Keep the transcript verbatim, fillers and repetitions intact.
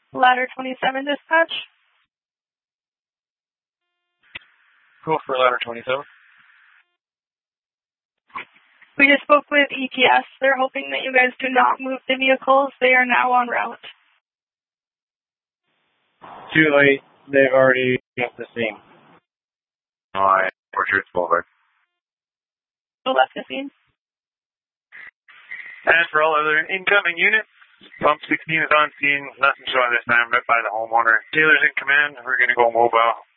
Ladder twenty-seven dispatch. Go for ladder twenty-seven. We just spoke with E T S. They're hoping that you guys do not move the vehicles. They are now en route. Too late. They've already left the scene. Alright, Orchard Boulevard. So left the scene. And for all other incoming units, Pump sixteen is on scene. Nothing showing this time, but by the homeowner. Taylor's in command. We're going to go mobile.